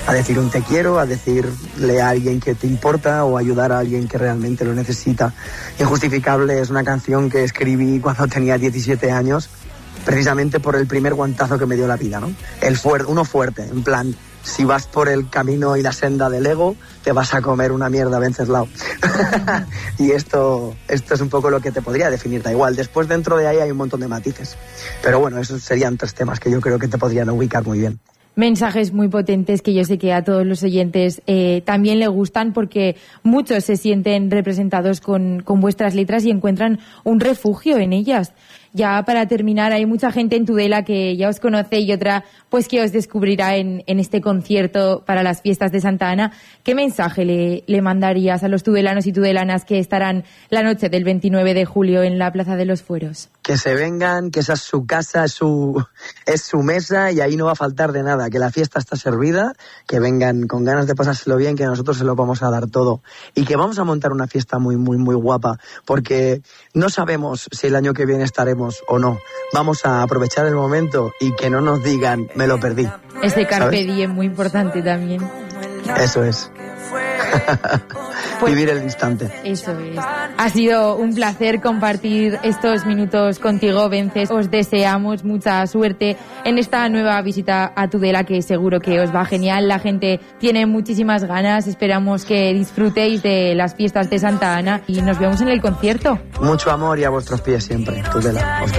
a decir un te quiero, a decirle a alguien que te importa o ayudar a alguien que realmente lo necesita. Injustificable es una canción que escribí cuando tenía 17 años, precisamente por el primer guantazo que me dio la vida, ¿no? Uno fuerte, en plan, si vas por el camino y la senda del ego, te vas a comer una mierda, Venceslao. Y esto es un poco lo que te podría definir, da igual. Después dentro de ahí hay un montón de matices. Pero bueno, esos serían 3 temas que yo creo que te podrían ubicar muy bien. Mensajes muy potentes que yo sé que a todos los oyentes también le gustan, porque muchos se sienten representados con vuestras letras y encuentran un refugio en ellas. Ya para terminar, hay mucha gente en Tudela que ya os conoce y otra pues que os descubrirá en este concierto para las fiestas de Santa Ana. ¿Qué mensaje le mandarías a los tudelanos y tudelanas que estarán la noche del 29 de julio en la Plaza de los Fueros? Que se vengan, que esa es su casa, es su mesa y ahí no va a faltar de nada, que la fiesta está servida, que vengan con ganas de pasárselo bien, que nosotros se lo vamos a dar todo y que vamos a montar una fiesta muy, muy, muy guapa, porque no sabemos si el año que viene estaremos o no. Vamos a aprovechar el momento y que no nos digan, me lo perdí. Ese carpe diem muy importante también. Eso es. Pues, vivir el instante. Eso es. Ha sido un placer compartir estos minutos contigo, Vences. Os deseamos mucha suerte en esta nueva visita a Tudela, que seguro que os va genial. La gente tiene muchísimas ganas. Esperamos que disfrutéis de las fiestas de Santa Ana y nos vemos en el concierto. Mucho amor y a vuestros pies siempre, Tudela.